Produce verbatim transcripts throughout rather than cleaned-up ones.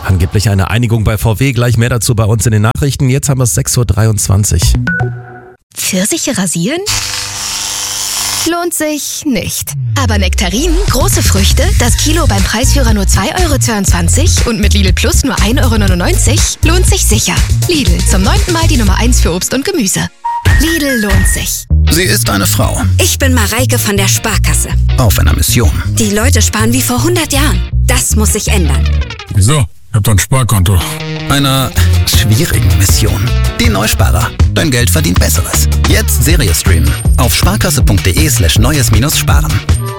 Angeblich eine Einigung bei V W, gleich mehr dazu bei uns in den Nachrichten. Jetzt haben wir es sechs Uhr dreiundzwanzig. Pfirsiche rasieren? Lohnt sich nicht. Aber Nektarinen, große Früchte, das Kilo beim Preisführer nur zwei Euro zweiundzwanzig und mit Lidl Plus nur ein Euro neunundneunzig, lohnt sich sicher. Lidl, zum neunten Mal die Nummer eins für Obst und Gemüse. Lidl lohnt sich. Sie ist eine Frau. Ich bin Mareike von der Sparkasse. Auf einer Mission. Die Leute sparen wie vor hundert Jahren. Das muss sich ändern. Wieso? Ich hab doch ein Sparkonto. Einer schwierigen Mission. Die Neusparer. Dein Geld verdient Besseres. Jetzt Serie streamen. Auf sparkasse.de slash neues minus sparen.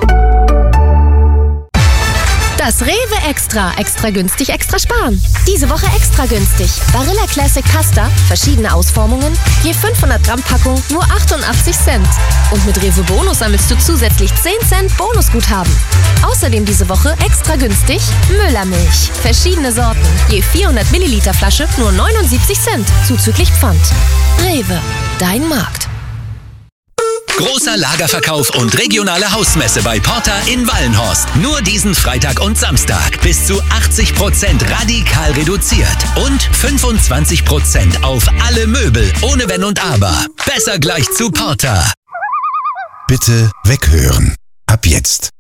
Das Rewe Extra. Extra günstig, extra sparen. Diese Woche extra günstig. Barilla Classic Pasta, verschiedene Ausformungen, je fünfhundert Gramm Packung, nur achtundachtzig Cent. Und mit Rewe Bonus sammelst du zusätzlich zehn Cent Bonusguthaben. Außerdem diese Woche extra günstig Müllermilch. Verschiedene Sorten, je vierhundert Milliliter Flasche, nur neunundsiebzig Cent, zuzüglich Pfand. Rewe, dein Markt. Großer Lagerverkauf und regionale Hausmesse bei Porta in Wallenhorst. Nur diesen Freitag und Samstag. Bis zu achtzig Prozent radikal reduziert. Und fünfundzwanzig Prozent auf alle Möbel. Ohne Wenn und Aber. Besser gleich zu Porta. Bitte weghören. Ab jetzt.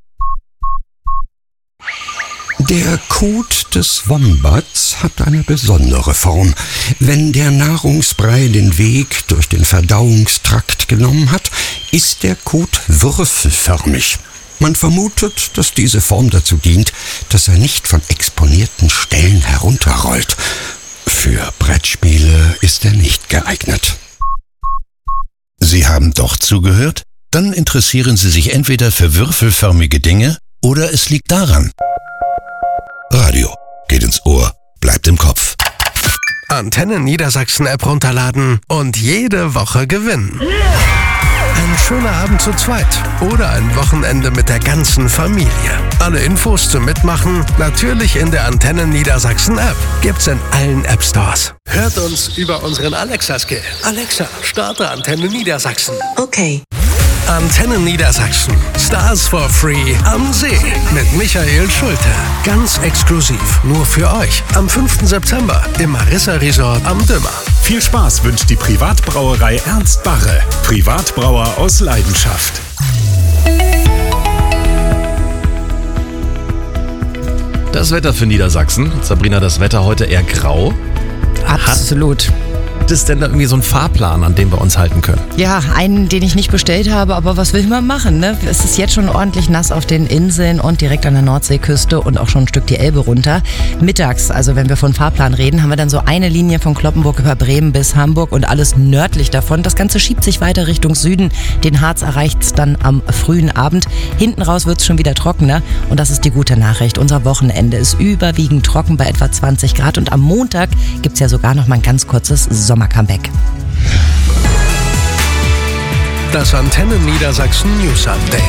Der Kot des Wombats hat eine besondere Form. Wenn der Nahrungsbrei den Weg durch den Verdauungstrakt genommen hat, ist der Kot würfelförmig. Man vermutet, dass diese Form dazu dient, dass er nicht von exponierten Stellen herunterrollt. Für Brettspiele ist er nicht geeignet. Sie haben doch zugehört? Dann interessieren Sie sich entweder für würfelförmige Dinge oder es liegt daran. Radio geht ins Ohr, bleibt im Kopf. Antenne Niedersachsen App runterladen und jede Woche gewinnen. Ein schöner Abend zu zweit oder ein Wochenende mit der ganzen Familie. Alle Infos zum Mitmachen natürlich in der Antenne Niedersachsen App. Gibt's in allen App Stores. Hört uns über unseren Alexa-Skill. Alexa, starte Antenne Niedersachsen. Okay. Antenne Niedersachsen. Stars for Free am See mit Michael Schulte. Ganz exklusiv nur für euch. Am fünften September im Marissa Resort am Dümmer. Viel Spaß wünscht die Privatbrauerei Ernst Barre. Privatbrauer aus Leidenschaft. Das Wetter für Niedersachsen. Sabrina, das Wetter heute eher grau. Absolut. Gibt es denn da irgendwie so einen Fahrplan, an dem wir uns halten können? Ja, einen, den ich nicht bestellt habe, aber was will man machen, ne? Es ist jetzt schon ordentlich nass auf den Inseln und direkt an der Nordseeküste und auch schon ein Stück die Elbe runter. Mittags, also wenn wir von Fahrplan reden, haben wir dann so eine Linie von Cloppenburg über Bremen bis Hamburg und alles nördlich davon. Das Ganze schiebt sich weiter Richtung Süden. Den Harz erreicht es dann am frühen Abend. Hinten raus wird es schon wieder trockener und das ist die gute Nachricht. Unser Wochenende ist überwiegend trocken bei etwa zwanzig Grad und am Montag gibt es ja sogar noch mal ein ganz kurzes Sommer-Comeback. Das Antenne Niedersachsen News Update.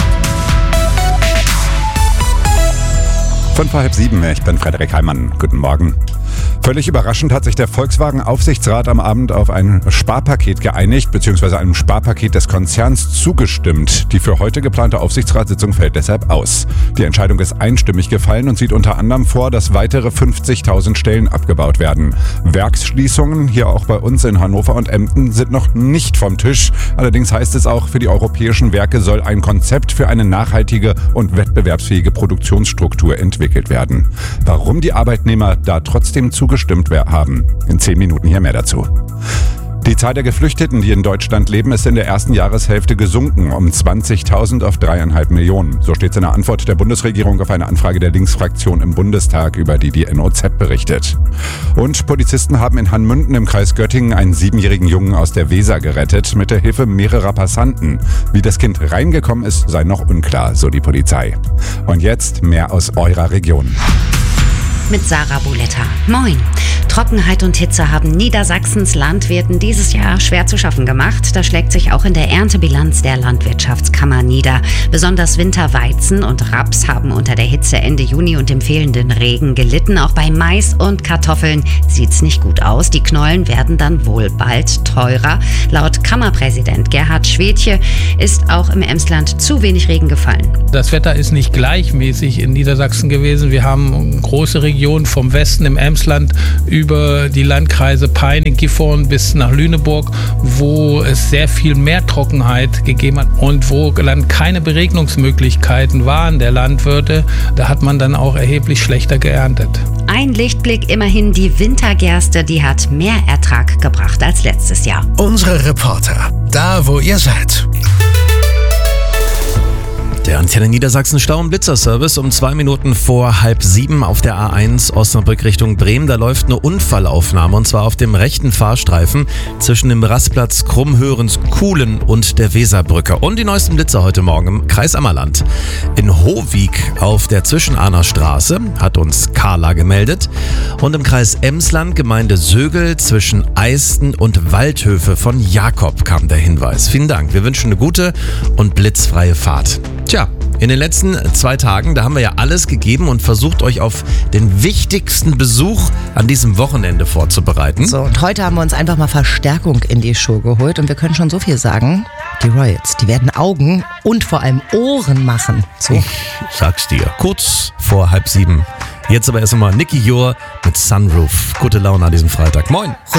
Fünf vor halb sieben, ich bin Frederik Heimann. Guten Morgen. Völlig überraschend hat sich der Volkswagen-Aufsichtsrat am Abend auf ein Sparpaket geeinigt, beziehungsweise einem Sparpaket des Konzerns zugestimmt. Die für heute geplante Aufsichtsratssitzung fällt deshalb aus. Die Entscheidung ist einstimmig gefallen und sieht unter anderem vor, dass weitere fünfzigtausend Stellen abgebaut werden. Werksschließungen, hier auch bei uns in Hannover und Emden, sind noch nicht vom Tisch. Allerdings heißt es auch, für die europäischen Werke soll ein Konzept für eine nachhaltige und wettbewerbsfähige Produktionsstruktur entwickelt werden. Warum die Arbeitnehmer da trotzdem zugestimmt haben. In zehn Minuten hier mehr dazu. Die Zahl der Geflüchteten, die in Deutschland leben, ist in der ersten Jahreshälfte gesunken um zwanzigtausend auf dreieinhalb Millionen. So steht es in der Antwort der Bundesregierung auf eine Anfrage der Linksfraktion im Bundestag, über die die N O Z berichtet. Und Polizisten haben in Hanmünden im Kreis Göttingen einen siebenjährigen Jungen aus der Weser gerettet, mit der Hilfe mehrerer Passanten. Wie das Kind reingekommen ist, sei noch unklar, so die Polizei. Und jetzt mehr aus eurer Region. Mit Sarah Boletta. Moin. Trockenheit und Hitze haben Niedersachsens Landwirten dieses Jahr schwer zu schaffen gemacht. Das schlägt sich auch in der Erntebilanz der Landwirtschaftskammer nieder. Besonders Winterweizen und Raps haben unter der Hitze Ende Juni und dem fehlenden Regen gelitten. Auch bei Mais und Kartoffeln sieht's nicht gut aus. Die Knollen werden dann wohl bald teurer. Laut Kammerpräsident Gerhard Schwedtje ist auch im Emsland zu wenig Regen gefallen. Das Wetter ist nicht gleichmäßig in Niedersachsen gewesen. Wir haben große Regionen vom Westen im Emsland über die Landkreise Peine, Gifhorn bis nach Lüneburg, wo es sehr viel mehr Trockenheit gegeben hat und wo dann keine Beregnungsmöglichkeiten waren der Landwirte. Da hat man dann auch erheblich schlechter geerntet. Ein Lichtblick immerhin, die Wintergerste, die hat mehr Ertrag gebracht als letztes Jahr. Unsere Reporter, da wo ihr seid. Der Antenne Niedersachsen Stau- und Blitzerservice um zwei Minuten vor halb sieben auf der A eins Osnabrück Richtung Bremen. Da läuft eine Unfallaufnahme und zwar auf dem rechten Fahrstreifen zwischen dem Rastplatz Krummhörens-Kuhlen und der Weserbrücke. Und die neuesten Blitzer heute Morgen im Kreis Ammerland. In Hohwig auf der Zwischenahner Straße hat uns Carla gemeldet. Und im Kreis Emsland, Gemeinde Sögel zwischen Eisten und Waldhöfe von Jakob kam der Hinweis. Vielen Dank. Wir wünschen eine gute und blitzfreie Fahrt. Tja, in den letzten zwei Tagen, da haben wir ja alles gegeben und versucht, euch auf den wichtigsten Besuch an diesem Wochenende vorzubereiten. So, und heute haben wir uns einfach mal Verstärkung in die Show geholt und wir können schon so viel sagen. Die Royals, die werden Augen und vor allem Ohren machen. So. Ich sag's dir. Kurz vor halb sieben. Jetzt aber erst einmal Nicky Jor mit Sunroof. Gute Laune an diesem Freitag. Moin.